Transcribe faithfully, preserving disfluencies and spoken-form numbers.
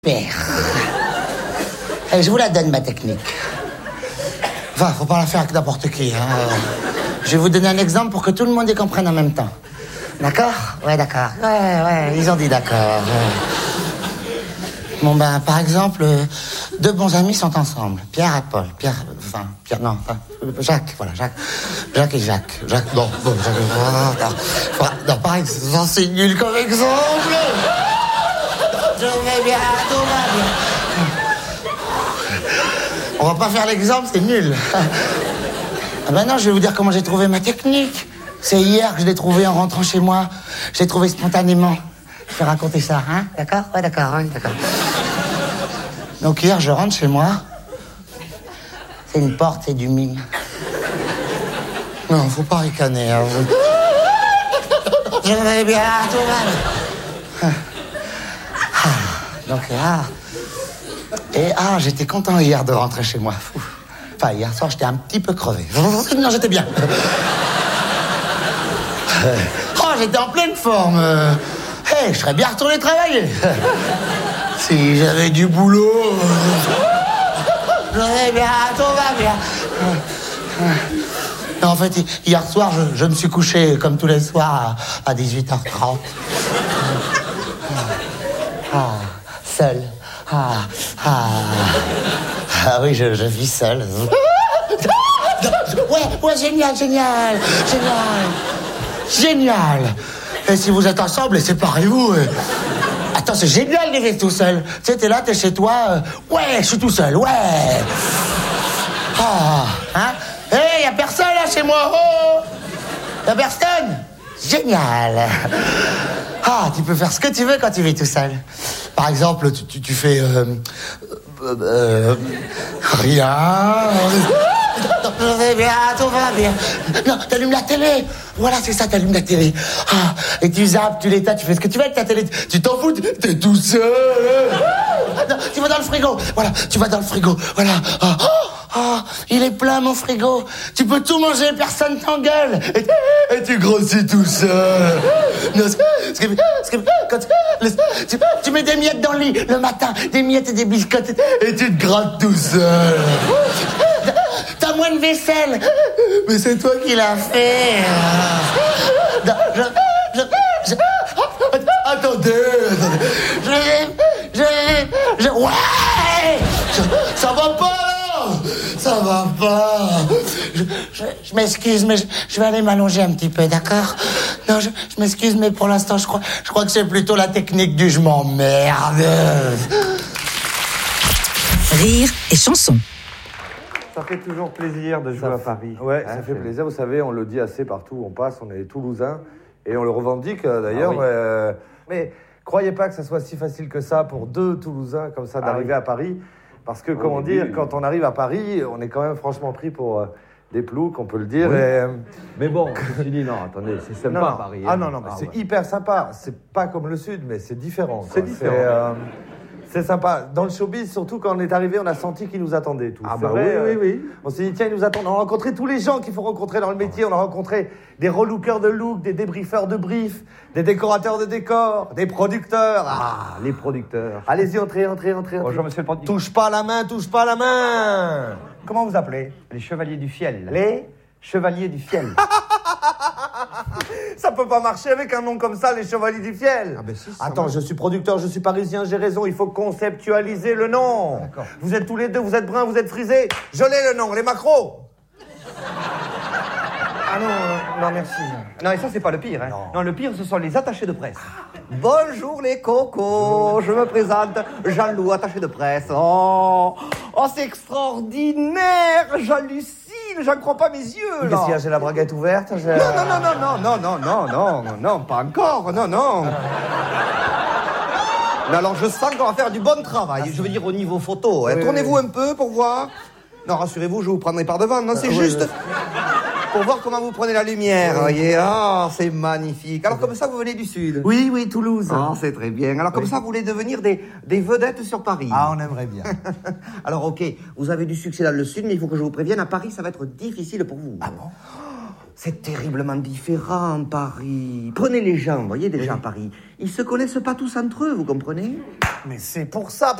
Père. Et je vous la donne, ma technique. Enfin, faut pas la faire avec n'importe qui. Hein. Je vais vous donner un exemple pour que tout le monde y comprenne en même temps. D'accord? Ouais, d'accord. Ouais, ouais, ils ont dit d'accord. Ouais. Bon, ben, par exemple, deux bons amis sont ensemble. Pierre et Paul. Pierre, enfin, Pierre, non, enfin, Jacques, voilà, Jacques. Jacques et Jacques. Jacques, non, bon, Jacques, non, non, non, par exemple, c'est nul comme exemple. Je vais bien, tout va bien. On va pas faire l'exemple, c'est nul. Ah ben non, je vais vous dire comment j'ai trouvé ma technique. C'est hier que je l'ai trouvé en rentrant chez moi. Je l'ai trouvé spontanément. Je vais raconter ça, hein? D'accord? Ouais, d'accord, ouais, d'accord. Donc hier, je rentre chez moi. C'est une porte, c'est du mime. Non, faut pas ricaner. Hein. Je vais bien, tout va bien. Donc là... Et ah, j'étais content hier de rentrer chez moi. Enfin, hier soir, j'étais un petit peu crevé. Non, j'étais bien. Oh, j'étais en pleine forme. Hé, hey, je serais bien retourné travailler. Si j'avais du boulot... J'aurais bien, tout va bien. Non, en fait, hier soir, je, je me suis couché, comme tous les soirs, à, à dix-huit heures trente. Ah, seul. Ah, ah. Ah oui, je, je vis seul. Ouais, ouais, génial, génial, génial. Génial. Et si vous êtes ensemble, séparez-vous. Attends, c'est génial de vivre tout seul. Tu sais, t'es là, t'es chez toi. Euh, ouais, je suis tout seul, ouais. Ah, hein? Hé, hey, y'a personne là chez moi. Oh, y'a personne. Génial. Ah, tu peux faire ce que tu veux quand tu vis tout seul. Par exemple, tu, tu, tu fais... Euh, euh, euh, rien... Je vais bien, tout va bien. Non, t'allumes la télé. Voilà, c'est ça, t'allumes la télé. Ah, et tu zappes, tu l'étales, tu fais ce que tu veux avec ta télé. Tu t'en fous, t'es tout seul. Non, tu vas dans le frigo. Voilà, tu vas dans le frigo. Voilà. Ah, oh, il est plein, mon frigo. Tu peux tout manger, personne t'engueule. Et, et tu grossis tout seul. Non, ce que, ce que, quand tu, tu mets des miettes dans le lit le matin, des miettes et des biscottes, et tu te grattes tout seul. T'as moins de vaisselle. Mais c'est toi qui l'as fait. Non, je, je, je, attendez, attendez. Je, je, je, ouais. Je, ça va pas, là. Ça va pas. Je, je, je m'excuse, mais je, je vais aller m'allonger un petit peu, d'accord? Non, je, je m'excuse, mais pour l'instant, je crois, je crois que c'est plutôt la technique du je m'emmerde. Rire et chanson. Ça fait toujours plaisir de jouer ça à Paris. Ouais, hein, ça fait plaisir. Vous savez, on le dit assez partout où on passe. On est Toulousains et on le revendique d'ailleurs. Ah oui. euh, mais croyez pas que ça soit si facile que ça pour deux Toulousains comme ça d'arriver ah oui. à Paris. Parce que, oui, comment oui, dire, oui. quand on arrive à Paris, on est quand même franchement pris pour euh, des ploucs, on peut le dire. Oui. Et, Mais bon, je dis non, attendez, c'est sympa non, à Paris. Ah hein. non, non, mais ah, c'est ouais. hyper sympa. C'est pas comme le Sud, mais c'est différent. C'est quoi. différent. C'est, euh, c'est sympa. Dans le showbiz, surtout quand on est arrivé, on a senti qu'ils nous attendaient tous. Ah C'est bah vrai, oui, euh, oui, oui. On s'est dit, tiens, ils nous attendent. On a rencontré tous les gens qu'il faut rencontrer dans le métier. On a rencontré des relookers de look, des débriefeurs de brief, des décorateurs de décors, des producteurs. Ah, Ah, les producteurs. allez-y, entrez, entrez, entrez. entrez. Bonjour, monsieur le producteur. Touche pas la main, touche pas la main. Comment vous appelez? Les chevaliers du fiel. Les chevaliers du fiel. Ça peut pas marcher avec un nom comme ça, les Chevaliers du Fiel. Ah ben si, ça Attends, marche. je suis producteur, je suis parisien, j'ai raison, il faut conceptualiser le nom. D'accord. Vous êtes tous les deux, vous êtes bruns, vous êtes frisés. Je l'ai le nom, les macros. Ah non, euh, non, merci. Non, et ça, c'est pas le pire. Hein. Non. Non, le pire, ce sont les attachés de presse. Bonjour les cocos, je me présente, Jean-Loup, attaché de presse. Oh, oh c'est extraordinaire, j'hallucine, j'en crois pas mes yeux, là. Qu'est-ce qu'il y a, j'ai la braguette ouverte j'ai... Non, non, non, non, non, non, non, non, non, non, pas encore, non, non. Mais alors, je sens qu'on va faire du bon travail, je veux dire au niveau photo. Hein. Oui, Tournez-vous oui. un peu pour voir. Non, rassurez-vous, je vous prendrai par devant, non, c'est oui, juste... oui. Pour voir comment vous prenez la lumière, vous voyez. Ah, c'est magnifique. Alors, comme ça, vous venez du Sud? Oui, oui, Toulouse. Ah, c'est très bien. Alors, comme Oui. ça, vous voulez devenir des, des vedettes sur Paris? Ah, on aimerait bien. Alors, ok, vous avez du succès dans le Sud, mais il faut que je vous prévienne, à Paris, ça va être difficile pour vous. Ah bon? C'est terriblement différent, Paris. Prenez les gens, vous voyez, déjà à Paris. Ils se connaissent pas tous entre eux, vous comprenez? Mais c'est pour ça.